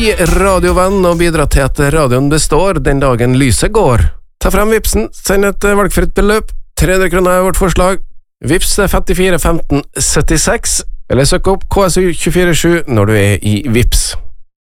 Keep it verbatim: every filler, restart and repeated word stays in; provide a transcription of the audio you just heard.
Bli radiovenn og bidra til at radioen består den dagen lyset går. Ta frem vipsen, send et valgfritt beløp, tre hundre kroner er vårt forslag. Vips er femtifire femten syttiseks, eller søk opp K S U to fire sju når du er i Vips.